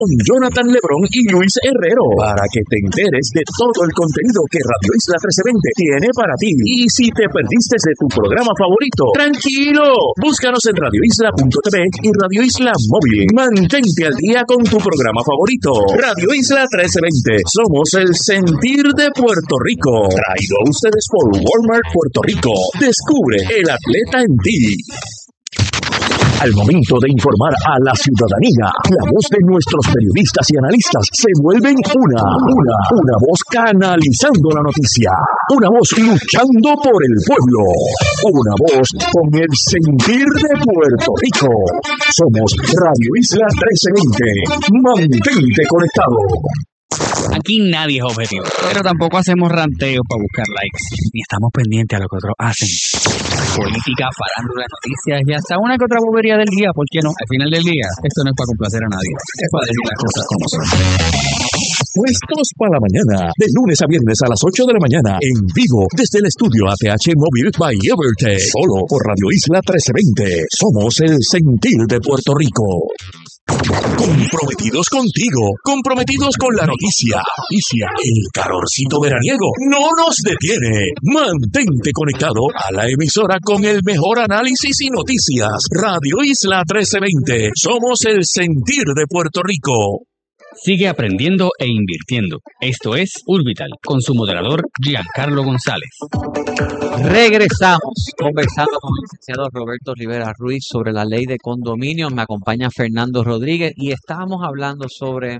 con Jonathan Lebrón y Luis Herrero para que te enteres de todo el contenido que Radio Isla 1320 tiene para ti. Y si te perdiste de tu programa favorito, tranquilo, búscanos en radioisla.tv y Radio Isla Móvil. Mantente al día con tu programa favorito. Radio Isla 1320, somos el sentir de Puerto Rico. Traído a ustedes por Walmart Puerto Rico. Descubre el atleta en ti. Al momento de informar a la ciudadanía, la voz de nuestros periodistas y analistas se vuelven una voz canalizando la noticia, una voz luchando por el pueblo, una voz con el sentir de Puerto Rico. Somos Radio Isla 1320. Mantente conectado. Aquí nadie es objetivo, pero tampoco hacemos ranteos para buscar likes, ni estamos pendientes a lo que otros hacen. Política, farándula, noticias y hasta una que otra bobería del día, ¿por qué no? Al final del día, esto no es para complacer a nadie, es para decir las cosas como son. Puestos para la mañana, de lunes a viernes a las 8 de la mañana, en vivo, desde el estudio ATH Móvil by Evertech, solo por Radio Isla 1320. Somos el sentir de Puerto Rico. Comprometidos contigo, comprometidos con la noticia. El calorcito veraniego no nos detiene. Mantente conectado a la emisora con el mejor análisis y noticias. Radio Isla 1320. Somos el sentir de Puerto Rico. Sigue aprendiendo e invirtiendo. Esto es Urbital, con su moderador Giancarlo González. Regresamos conversando con el licenciado Roberto Rivera Ruiz sobre la ley de condominios. Me acompaña Fernando Rodríguez y estábamos hablando sobre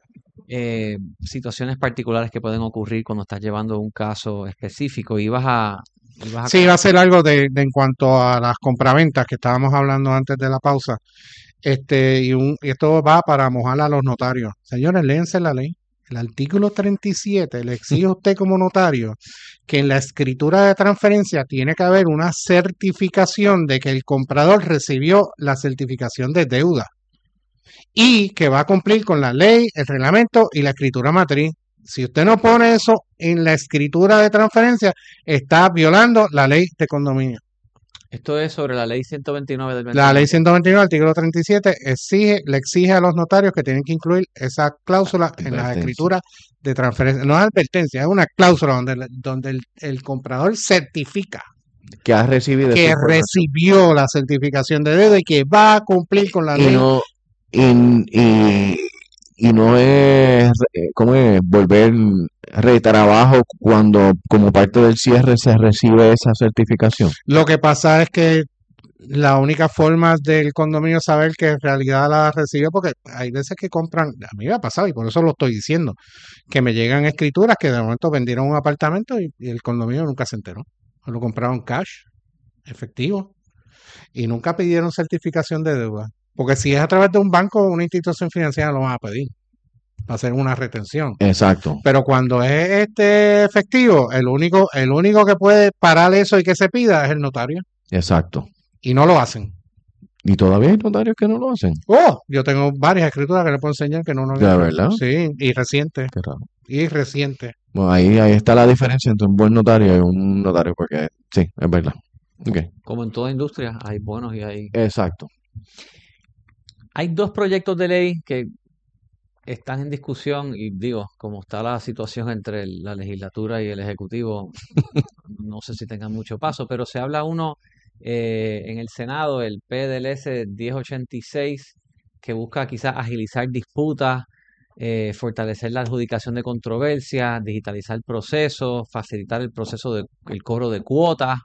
situaciones particulares que pueden ocurrir cuando estás llevando un caso específico. Sí, va a ser algo de en cuanto a las compraventas que estábamos hablando antes de la pausa. Y esto va para mojar a los notarios. Señores, léense la ley. El artículo 37 le exige a usted como notario que en la escritura de transferencia tiene que haber una certificación de que el comprador recibió la certificación de deuda y que va a cumplir con la ley, el reglamento y la escritura matriz. Si usted no pone eso en la escritura de transferencia, está violando la ley de condominio. Esto es sobre la ley 129 del 29. La ley 129, artículo 37, le exige a los notarios que tienen que incluir esa cláusula en las escrituras de transferencia. No es advertencia, es una cláusula donde el comprador certifica que ha recibido que recibió la certificación de deuda y que va a cumplir con la ley. Y no es, ¿cómo es? Volver retrabajo cuando como parte del cierre se recibe esa certificación. Lo que pasa es que la única forma del condominio saber que en realidad la recibió, porque hay veces que compran, a mí me ha pasado y por eso lo estoy diciendo, que me llegan escrituras que de momento vendieron un apartamento y el condominio nunca se enteró. Lo compraron cash, efectivo, y nunca pidieron certificación de deuda. Porque si es a través de un banco o una institución financiera, lo van a pedir. Va a ser una retención. Exacto. Pero cuando es efectivo, el único que puede parar eso y que se pida es el notario. Exacto. Y no lo hacen. ¿Y todavía hay notarios que no lo hacen? Yo tengo varias escrituras que le puedo enseñar que no lo hacen. ¿De verdad? Sí, y reciente. Qué raro. Y reciente. Bueno, ahí está la diferencia entre un buen notario y un notario, porque sí, es verdad. Okay. Como en toda industria, hay buenos y hay... Exacto. Hay dos proyectos de ley que están en discusión y digo, como está la situación entre la legislatura y el ejecutivo, no sé si tengan mucho paso, pero se habla uno en el Senado, el PDLS 1086, que busca quizás agilizar disputas, fortalecer la adjudicación de controversias, digitalizar procesos, facilitar el proceso del cobro de cuotas.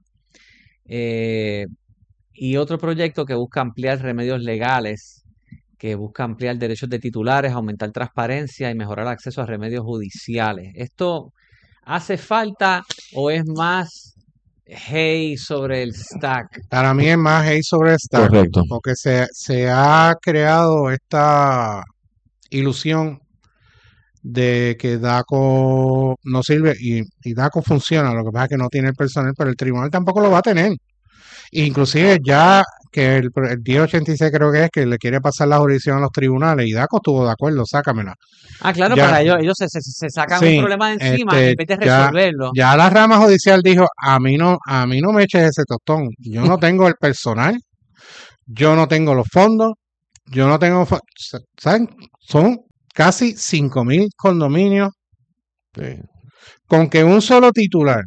Y otro proyecto que busca ampliar remedios legales, que busca ampliar derechos de titulares, aumentar transparencia y mejorar acceso a remedios judiciales. ¿Esto hace falta o es más hate sobre el stack? Para mí es más hate sobre el stack. Correcto. Porque se ha creado esta ilusión de que DACO no sirve y DACO funciona. Lo que pasa es que no tiene el personal, pero el tribunal tampoco lo va a tener. Inclusive ya que el 1086 creo que es que le quiere pasar la jurisdicción a los tribunales y DACO estuvo de acuerdo, sácamela. Claro, ya, para ellos se sacan un problema de encima en vez de resolverlo. Ya la rama judicial dijo, a mí no me eches ese tostón, yo no tengo el personal, yo no tengo los fondos yo no tengo, ¿saben? Son casi 5,000 condominios Sí, con que un solo titular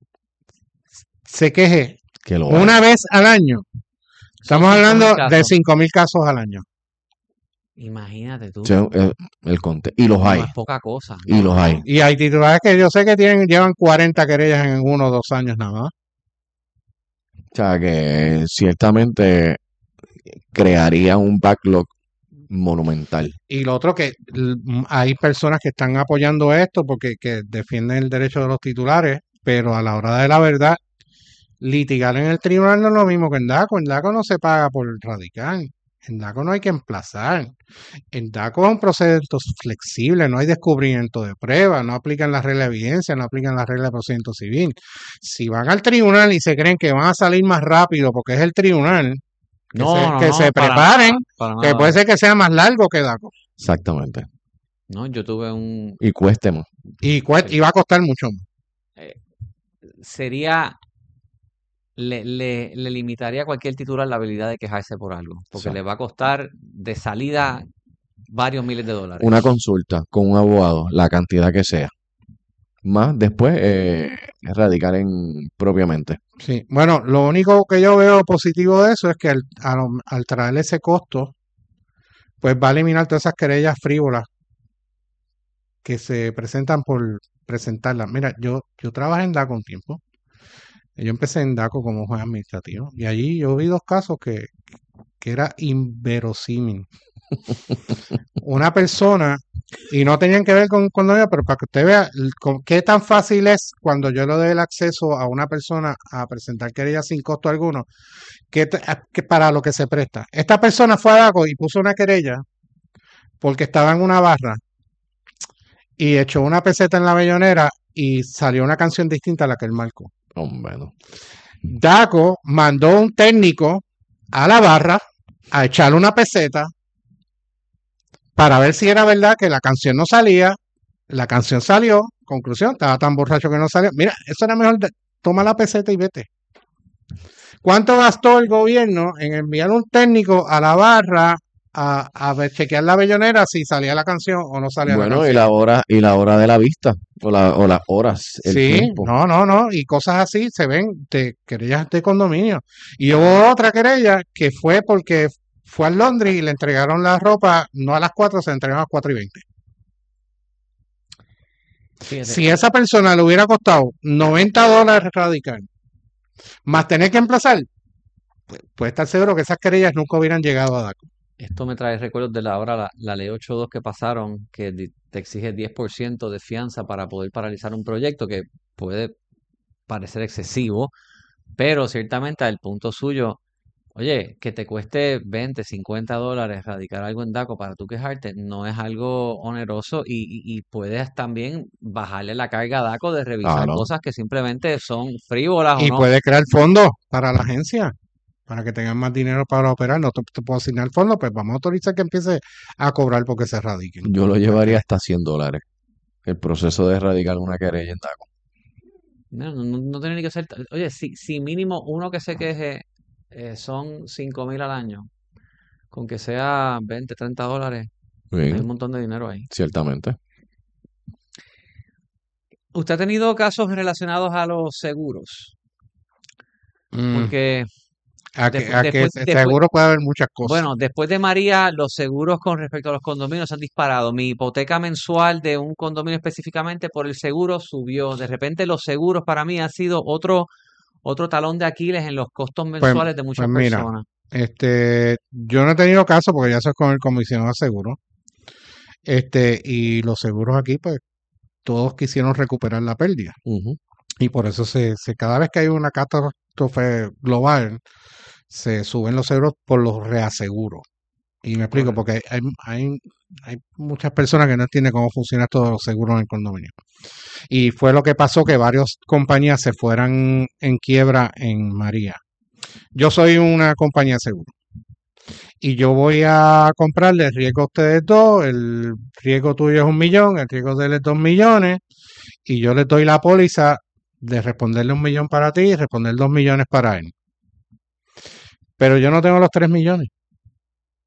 se queje que lo una hay. vez al año. Estamos 5,000 hablando de casos. 5,000 casos al año. Imagínate tú. O sea, y los No hay. es poca cosa. Y los hay. Y hay titulares que yo sé que llevan 40 querellas en 1 o 2 años nada más. O sea, que ciertamente crearía un backlog monumental. Y lo otro que hay personas que están apoyando esto porque que defienden el derecho de los titulares, pero a la hora de la verdad, litigar en el tribunal no es lo mismo que en DACO. En DACO no se paga por radicar. En DACO no hay que emplazar. En DACO es un procedimiento flexible, no hay descubrimiento de pruebas, no aplican las reglas de evidencia, no aplican las reglas de procedimiento civil. Si van al tribunal y se creen que van a salir más rápido porque es el tribunal, que se preparen, para que nada. puede ser que sea más largo que DACO. Exactamente. No, yo tuve un... Y cueste más. Y va a costar mucho más. Sería... Le limitaría a cualquier titular la habilidad de quejarse por algo, porque Sí. le va a costar de salida varios miles de dólares. Una consulta con un abogado, la cantidad que sea. Más después radicar propiamente. Sí, bueno, lo único que yo veo positivo de eso es que al traer ese costo, pues va a eliminar todas esas querellas frívolas que se presentan por presentarlas. Mira, yo trabajé en DACO un tiempo. Yo empecé en DACO como juez administrativo y allí yo vi 2 casos que era inverosímil. Una persona, y no tenían que ver con condominio, pero para que usted vea qué tan fácil es cuando yo le doy el acceso a una persona a presentar querella sin costo alguno, que para lo que se presta. Esta persona fue a DACO y puso una querella porque estaba en una barra y echó una peseta en la bellonera y salió una canción distinta a la que él marcó. Hombre, no. DACO mandó un técnico a la barra a echarle una peseta para ver si era verdad que la canción no salía. La canción salió, conclusión, estaba tan borracho que no salió. Mira, eso era mejor, toma la peseta y vete. ¿Cuánto gastó el gobierno en enviar un técnico a la barra a chequear la bellonera si salía la canción o no salía la Bueno, canción? y la hora de la vista, o las horas, el Sí, tiempo. no, y cosas así se ven de querellas de condominio. Y hubo otra querella que fue porque fue al Londres y le entregaron la ropa, no a las 4, se la entregaron a las 4:20. Fíjate, Si esa persona le hubiera costado $90 radical, más tener que emplazar, pues puede estar seguro que esas querellas nunca hubieran llegado a DACO. esto me trae recuerdos de la ley 8.2 que pasaron, que te exige 10% de fianza para poder paralizar un proyecto, que puede parecer excesivo, pero ciertamente al punto suyo, oye, que te cueste 20, $50 radicar algo en DACO para tú quejarte, no es algo oneroso y puedes también bajarle la carga a DACO de revisar Claro. cosas que simplemente son frívolas o Y no. puede crear fondos para la agencia, para que tengan más dinero para operar. No te puedo asignar fondos, pues vamos a autorizar que empiece a cobrar porque se radiquen. Yo lo llevaría hasta $100. El proceso de erradicar una querella en DACO. No tiene ni que ser. Oye, si mínimo uno que se queje son 5,000 al año, con que sea 20, $30, hay un montón de dinero ahí. Ciertamente. ¿Usted ha tenido casos relacionados a los seguros? Porque seguro puede haber muchas cosas. bueno, después de María, los seguros con respecto a los condominios se han disparado. Mi hipoteca mensual de un condominio específicamente por el seguro subió. De repente los seguros para mí han sido otro talón de Aquiles en los costos mensuales de muchas mira, personas. yo no he tenido caso porque ya soy con el comisionado de seguros. Y los seguros aquí, pues, todos quisieron recuperar la pérdida. Y por eso cada vez que hay una catástrofe global, se suben los seguros por los reaseguros. Y me explico, porque hay muchas personas que no entienden cómo funcionan todos los seguros en el condominio. Y fue lo que pasó que varias compañías se fueran en quiebra en María. Yo soy una compañía de seguro. Y yo voy a comprarle el riesgo a ustedes dos, el riesgo tuyo es 1 millón, el riesgo de él es 2 millones, y yo les doy la póliza de responderle 1 millón para ti y responder 2 millones para él. Pero yo no tengo los 3 millones.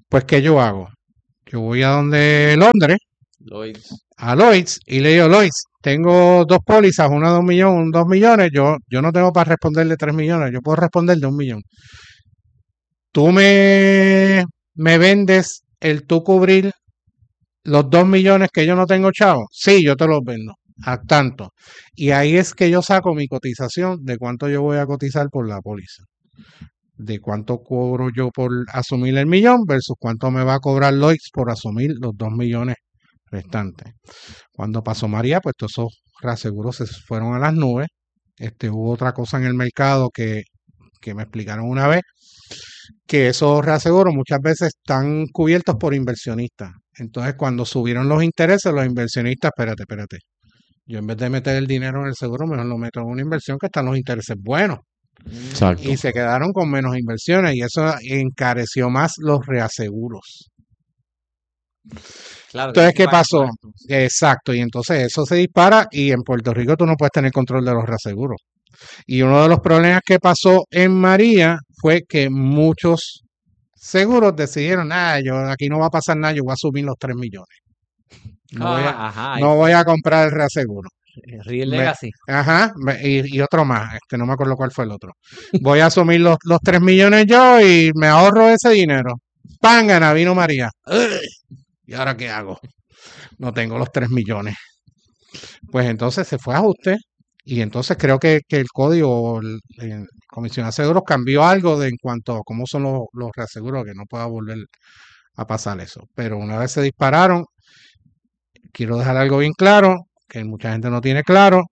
Pues, ¿qué yo hago? Yo voy a donde Londres, a Lloyds, y le digo, Lloyds, tengo 2 pólizas, una de 1 millón, un 2 millones, yo no tengo para responderle 3 millones, yo puedo responder de 1 millón. Tú me vendes el tú cubrir los 2 millones que yo no tengo, chavo. Sí, yo te los vendo a tanto. Y ahí es que yo saco mi cotización de cuánto yo voy a cotizar por la póliza. De cuánto cobro yo por asumir el millón versus cuánto me va a cobrar Lloyds por asumir los 2 millones restantes. Cuando pasó María, pues todos esos reaseguros se fueron a las nubes. Hubo otra cosa en el mercado que me explicaron una vez, que esos reaseguros muchas veces están cubiertos por inversionistas. Entonces, cuando subieron los intereses, los inversionistas, espérate. Yo en vez de meter el dinero en el seguro, mejor lo meto en una inversión que están los intereses buenos. Exacto. Y se quedaron con menos inversiones y eso encareció más los reaseguros. Claro, Entonces, ¿qué pagar pasó? por esto. Exacto, y entonces eso se dispara y en Puerto Rico tú no puedes tener control de los reaseguros. Y uno de los problemas que pasó en María fue que muchos seguros decidieron, yo aquí no va a pasar nada, yo voy a asumir los 3 millones. No voy a comprar el reaseguro. Real Legacy. Y otro más, no me acuerdo cuál fue el otro. Voy a asumir los 3 millones yo y me ahorro ese dinero. ¡Pángana! Vino María. ¿Y ahora qué hago? No tengo los 3 millones. Pues entonces se fue a ajuste y entonces creo que el código, el Comisión de Seguros cambió algo en cuanto a cómo son los reaseguros, que no pueda volver a pasar eso. Pero una vez se dispararon, quiero dejar algo bien claro, que mucha gente no tiene claro,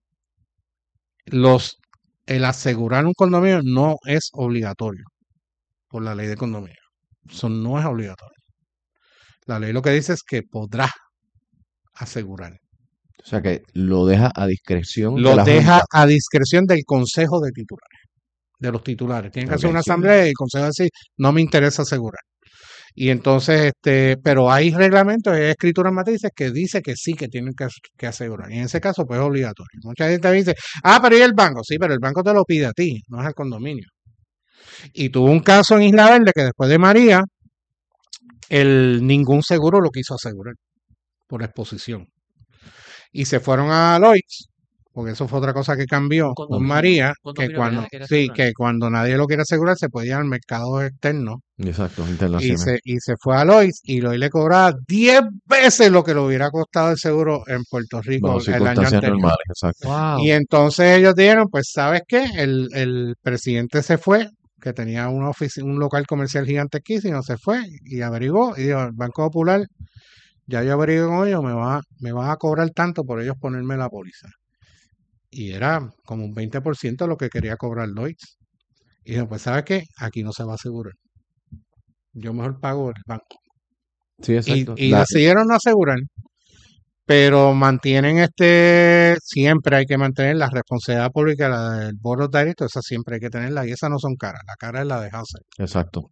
el asegurar un condominio no es obligatorio por la ley de condominio. Eso no es obligatorio. La ley lo que dice es que podrá asegurar. O sea que lo deja a discreción Lo de la deja Junta. a discreción del Consejo de Titulares, de los titulares. Tienen que hacer una asamblea y el Consejo dice, no me interesa asegurar. Y entonces, pero hay reglamentos, hay escrituras matrices que dice que sí, que tienen que asegurar. Y en ese caso, pues es obligatorio. Mucha gente dice, pero ¿y el banco? Sí, pero el banco te lo pide a ti, no es al condominio. Y tuvo un caso en Isla Verde que después de María, ningún seguro lo quiso asegurar por exposición. Y se fueron a Lloyds, porque eso fue otra cosa que cambió con María, que cuando nadie lo quiere asegurar se puede ir al mercado externo. Exacto, internacional. Y se fue a Lloyds y Lloyds le cobraba 10 veces lo que le hubiera costado el seguro en Puerto Rico el año anterior. Normales, exacto. Wow. Y entonces ellos dijeron, pues ¿sabes qué? El presidente se fue, que tenía un local comercial gigante aquí, sino se fue y averiguó y dijo, el Banco Popular, ya yo averigué con ellos, me van a cobrar tanto por ellos ponerme la póliza. Y era como un 20% de lo que quería cobrar Lloyds. Y dijo, pues ¿sabes qué? Aquí no se va a asegurar. Yo mejor pago el banco. Sí, exacto. Y decidieron no asegurar, pero mantienen siempre hay que mantener la responsabilidad pública, la del Board of Directors, esa siempre hay que tenerla, y esas no son caras, la cara es la de Housing. Exacto.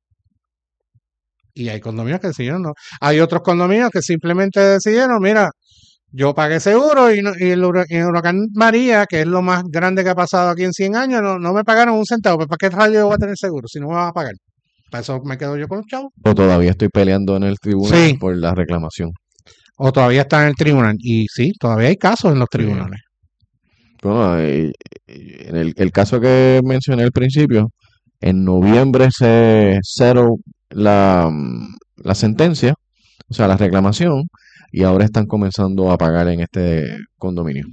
Y hay condominios que decidieron no. Hay otros condominios que simplemente decidieron, mira, yo pagué seguro y el huracán María, que es lo más grande que ha pasado aquí en 100 años, no me pagaron un centavo. ¿Para qué rayo yo voy a tener seguro si no me van a pagar? Para eso me quedo yo con los chavos. O todavía estoy peleando en el tribunal por la reclamación. O todavía está en el tribunal. Y sí, todavía hay casos en los tribunales. Bueno, en el caso que mencioné al principio, en noviembre se cerró la sentencia, o sea, la reclamación, y ahora están comenzando a pagar en este condominio.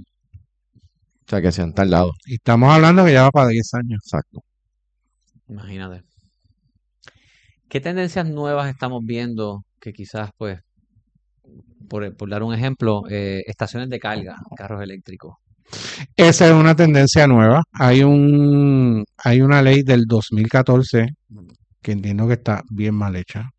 O sea, que se han tardado. Y estamos hablando que ya va para 10 años. Exacto. Imagínate. ¿Qué tendencias nuevas estamos viendo que quizás, pues, por dar un ejemplo, estaciones de carga, carros eléctricos? Esa es una tendencia nueva. Hay una ley del 2014 que entiendo que está bien mal hecha.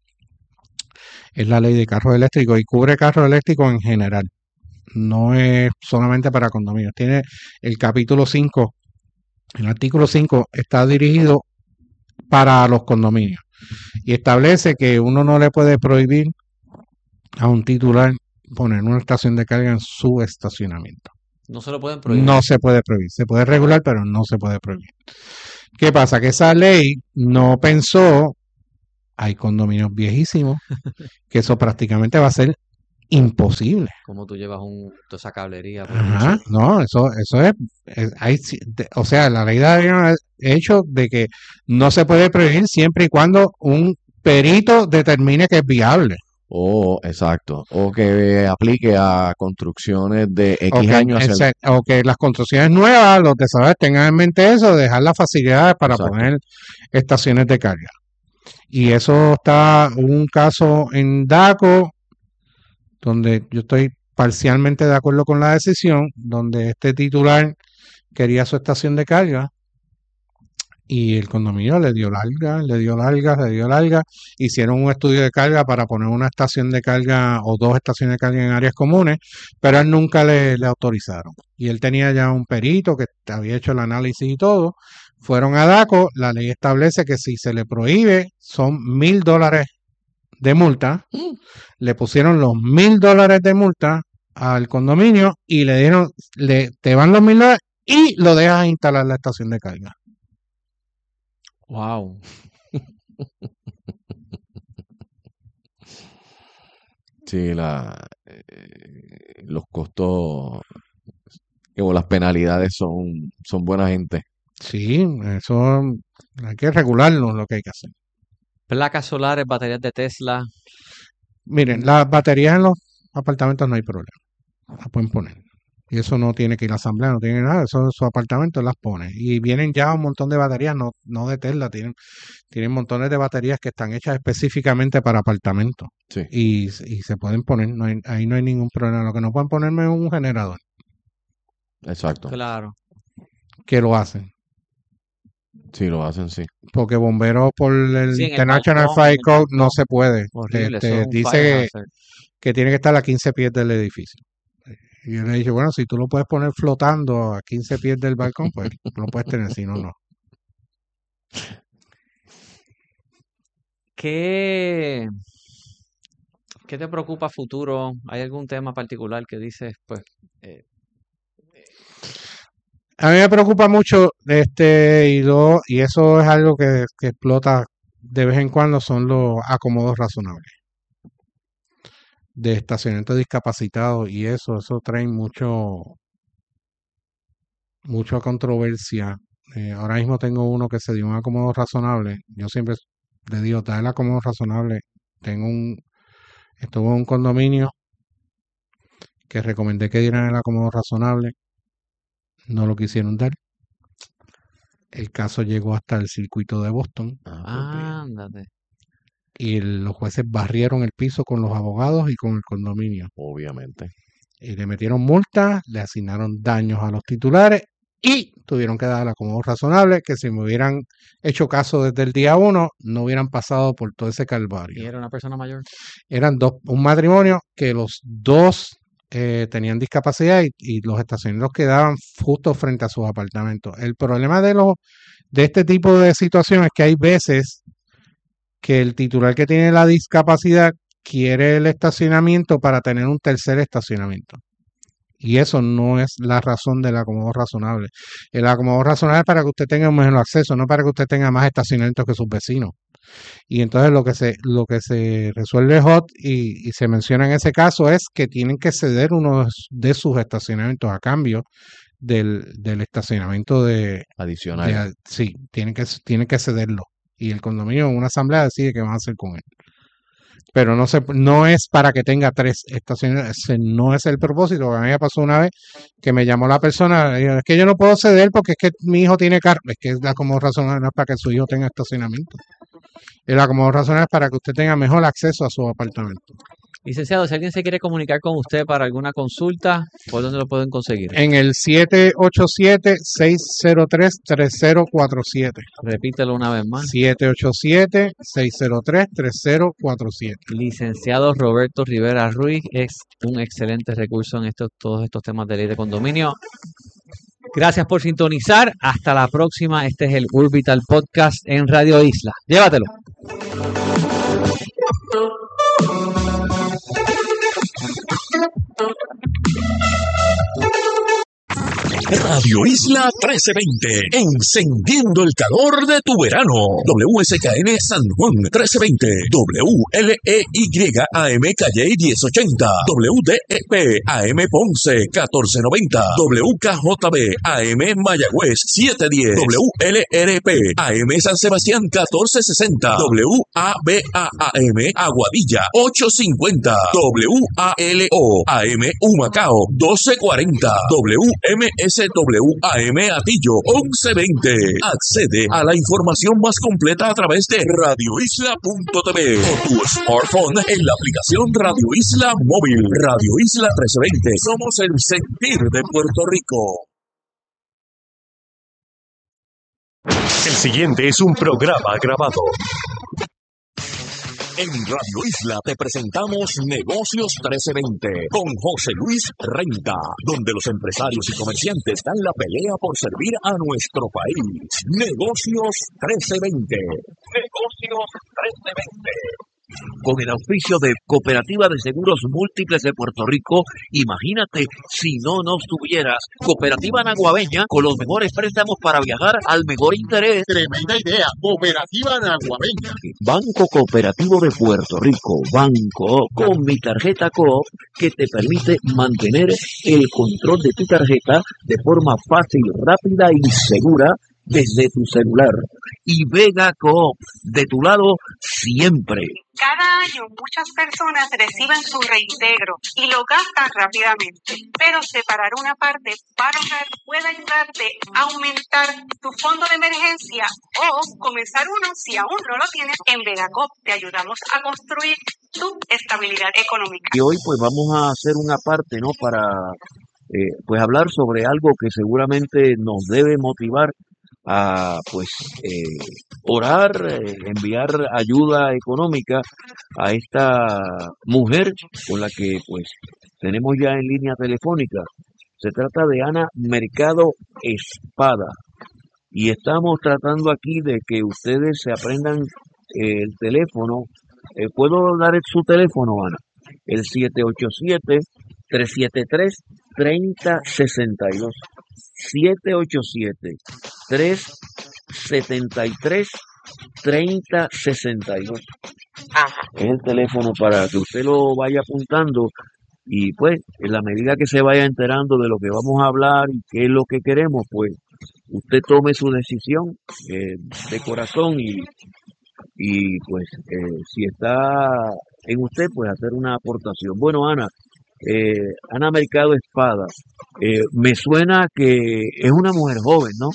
Es la ley de carros eléctricos y cubre carros eléctricos en general. No es solamente para condominios. Tiene el capítulo 5. El artículo 5 está dirigido para los condominios y establece que uno no le puede prohibir a un titular poner una estación de carga en su estacionamiento. No se lo pueden prohibir. No se puede prohibir. Se puede regular, pero no se puede prohibir. ¿Qué pasa? Que esa ley no pensó Hay condominios viejísimos que eso prácticamente va a ser imposible. ¿Cómo tú llevas toda esa cablería? Ajá, no, eso o sea, la ley de ha hecho de que no se puede prohibir siempre y cuando un perito determine que es viable. Exacto. O que aplique a construcciones de X años. O que las construcciones nuevas, los desarrolladores tengan en mente eso, dejar las facilidades para poner estaciones de carga. Y eso un caso en DACO, donde yo estoy parcialmente de acuerdo con la decisión, donde este titular quería su estación de carga y el condominio le dio larga, hicieron un estudio de carga para poner una estación de carga o 2 estaciones de carga en áreas comunes, pero a él nunca le autorizaron. Y él tenía ya un perito que había hecho el análisis y todo. Fueron a DACO, la ley establece que si se le prohíbe son $1,000 de multa, le pusieron los $1,000 de multa al condominio y le dieron, te van los $1,000 y lo dejas instalar la estación de carga. Wow. Sí, los costos o las penalidades son buena gente. Sí, eso hay que regularlo, lo que hay que hacer. Placas solares, baterías de Tesla. Miren, las baterías en los apartamentos no hay problema. Las pueden poner. Y eso no tiene que ir a la asamblea, no tiene nada. Eso en su apartamento las pone. Y vienen ya un montón de baterías, no de Tesla. Tienen montones de baterías que están hechas específicamente para apartamentos. Sí. Y se pueden poner. Ahí no hay ningún problema. Lo que no pueden ponerme es un generador. Exacto. Claro. Que lo hacen. Sí, lo hacen, sí. Porque bomberos por el International Fire Code no se puede. Horrible, dice que tiene que estar a 15 pies del edificio. Y yo le dije, bueno, si tú lo puedes poner flotando a 15 pies del balcón, pues lo puedes tener, si no, no. ¿Qué te preocupa a futuro? ¿Hay algún tema particular que dices, pues? A mí me preocupa mucho y eso es algo que explota de vez en cuando, son los acomodos razonables de estacionamiento discapacitado, y eso trae mucha controversia. Ahora mismo tengo uno que se dio un acomodo razonable. Yo siempre le digo, da el acomodo razonable. Estuve en un condominio que recomendé que dieran el acomodo razonable. No lo quisieron dar. El caso llegó hasta el circuito de Boston. Ándate. Y los jueces barrieron el piso con los abogados y con el condominio. Obviamente. Y le metieron multas, le asignaron daños a los titulares y tuvieron que dar el acomodo razonable, que si me hubieran hecho caso desde el día 1, no hubieran pasado por todo ese calvario. ¿Y era una persona mayor? Eran un matrimonio que los dos tenían discapacidad y los estacionamientos quedaban justo frente a sus apartamentos. El problema de este tipo de situaciones es que hay veces que el titular que tiene la discapacidad quiere el estacionamiento para tener un tercer estacionamiento. Y eso no es la razón del acomodo razonable. El acomodo razonable es para que usted tenga un mejor acceso, no para que usted tenga más estacionamientos que sus vecinos. Y entonces lo que se resuelve HOT y se menciona en ese caso es que tienen que ceder uno de sus estacionamientos a cambio del estacionamiento adicional. Sí, tienen que cederlo. Y el condominio en una asamblea decide qué van a hacer con él. Pero no es para que tenga 3 estaciones, no es el propósito. A mí me pasó una vez que me llamó la persona, es que yo no puedo ceder porque es que mi hijo tiene carro. Es que la acomodo razonable no es para que su hijo tenga estacionamiento. El acomodo razonable es para que usted tenga mejor acceso a su apartamento. Licenciado, si alguien se quiere comunicar con usted para alguna consulta, ¿por dónde lo pueden conseguir? En el 787-603-3047. Repítelo una vez más. 787-603-3047. Licenciado Roberto Rivera Ruiz es un excelente recurso en todos estos temas de ley de condominio. Gracias por sintonizar. Hasta la próxima. Este es el Urbital Podcast en Radio Isla. Llévatelo. Radio Isla 1320, encendiendo el calor de tu verano. WSKN San Juan 1320, WLEY AM Calle 1080, WDEP AM Ponce 1490, WKJB AM Mayagüez 710, WLRP AM San Sebastián 1460, WABA AM Aguadilla 850, WALO AM Humacao 1240, WMSWAM Atillo 1120. Accede a la información más completa a través de radioisla.tv o tu smartphone en la aplicación Radio Isla Móvil. Radio Isla 1320. Somos el sentir de Puerto Rico. El siguiente es un programa grabado. En Radio Isla te presentamos Negocios 1320 con José Luis Renta, donde los empresarios y comerciantes dan la pelea por servir a nuestro país. Negocios 1320. Negocios 1320. Con el auspicio de Cooperativa de Seguros Múltiples de Puerto Rico, imagínate si no nos tuvieras. Cooperativa Naguabeña, con los mejores préstamos para viajar al mejor interés. Tremenda idea, Cooperativa Naguabeña. Banco Cooperativo de Puerto Rico, Banco, con mi tarjeta Coop, que te permite mantener el control de tu tarjeta de forma fácil, rápida y segura desde tu celular. Y Vega Coop, de tu lado siempre. Cada año muchas personas reciben su reintegro y lo gastan rápidamente, pero separar una parte para ahorrar puede ayudarte a aumentar tu fondo de emergencia o comenzar uno si aún no lo tienes. En Vegacoop te ayudamos a construir tu estabilidad económica. Y hoy pues vamos a hacer una parte, ¿no? Para pues hablar sobre algo que seguramente nos debe motivar a orar, enviar ayuda económica a esta mujer con la que pues tenemos ya en línea telefónica. Se trata de Ana Mercado Espada y estamos tratando aquí de que ustedes se aprendan el teléfono. ¿Puedo dar su teléfono, Ana? El 787-373-3062. 787-373-3062. Es el teléfono para que usted lo vaya apuntando y pues en la medida que se vaya enterando de lo que vamos a hablar y qué es lo que queremos, pues usted tome su decisión de corazón y pues si está en usted, pues hacer una aportación. Bueno, Ana Mercado Espada, me suena que es una mujer joven, ¿no?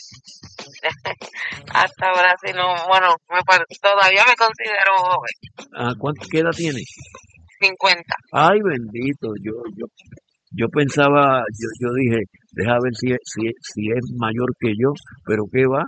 Hasta ahora sí no, bueno, todavía me considero joven. ¿Qué edad tiene? 50. Ay, bendito, yo pensaba, yo dije, deja ver si es mayor que yo, pero ¿qué va?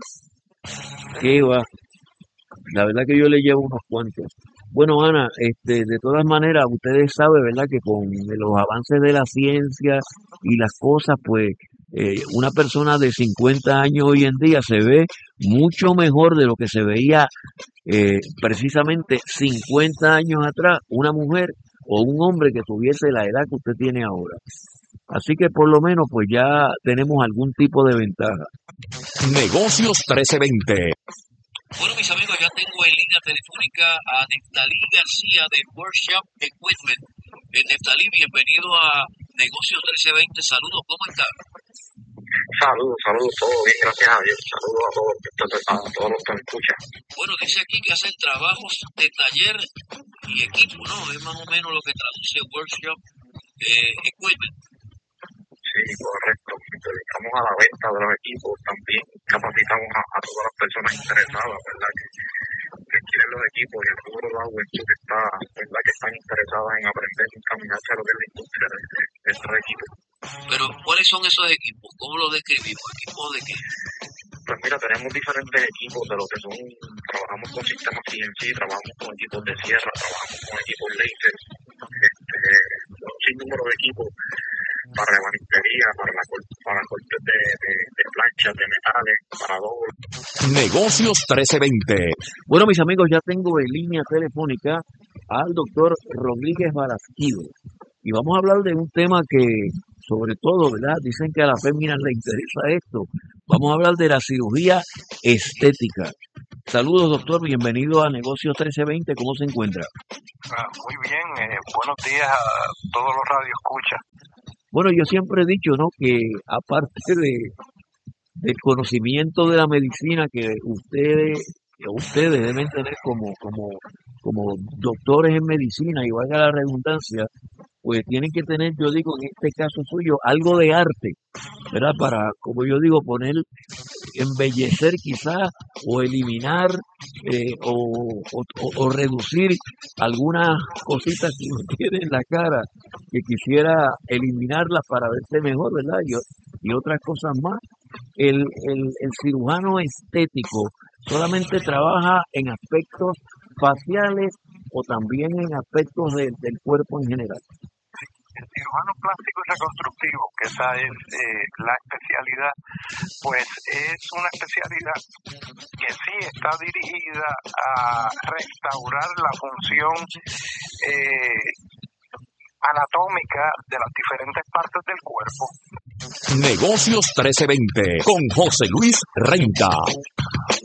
La verdad que yo le llevo unos cuantos. Bueno, Ana, de todas maneras, ustedes saben, ¿verdad?, que con los avances de la ciencia y las cosas, pues, una persona de 50 años hoy en día se ve mucho mejor de lo que se veía precisamente 50 años atrás, una mujer o un hombre que tuviese la edad que usted tiene ahora. Así que por lo menos, pues ya tenemos algún tipo de ventaja. Negocios 1320. Bueno, mis amigos, ya tengo en línea telefónica a Neftalí García de Workshop Equipment. Neftalí, bienvenido a Negocios 1320. Saludos, ¿cómo está? Saludos, todo bien, gracias a Dios. Saludos a todos los que me escuchan. Bueno, dice aquí que hacen trabajos de taller y equipo, ¿no? Es más o menos lo que traduce Workshop Equipment. Sí, correcto. Nos dedicamos a la venta de los equipos, también capacitamos a todas las personas interesadas, ¿verdad? Que quieren los equipos y el rubro de la juventud que está, ¿verdad?, que están interesadas en aprender y encaminarse a lo que es la industria de estos equipos. Pero, ¿cuáles son esos equipos? ¿Cómo los describimos? ¿Equipos de qué? Pues mira, tenemos diferentes equipos de lo que son, trabajamos con sistemas CNC, trabajamos con equipos de sierra, trabajamos con equipos laser, un sinnúmero de equipos para rebanistería, para cortes de planchas, de metales, para doble. Negocios 1320. Bueno, mis amigos, ya tengo en línea telefónica al doctor Rodríguez Barasquido. Y vamos a hablar de un tema que sobre todo, ¿verdad? Dicen que a las féminas le interesa esto. Vamos a hablar de la cirugía estética. Saludos, doctor, bienvenido a Negocios 1320, ¿cómo se encuentra? Muy bien, buenos días a todos los radioescuchas. Bueno, yo siempre he dicho, ¿no?, que aparte del conocimiento de la medicina que ustedes deben tener como doctores en medicina, y valga la redundancia, pues tienen que tener, yo digo, en este caso suyo, algo de arte, ¿verdad? Para, como yo digo, embellecer quizás, o eliminar, o reducir algunas cositas que uno tiene en la cara, que quisiera eliminarlas para verse mejor, ¿verdad? Y otras cosas más. El cirujano estético solamente trabaja en aspectos faciales o también en aspectos del cuerpo en general. El cirujano plástico y reconstructivo, que esa es la especialidad, pues es una especialidad que sí está dirigida a restaurar la función anatómica de las diferentes partes del cuerpo. Negocios 1320 con José Luis Renta.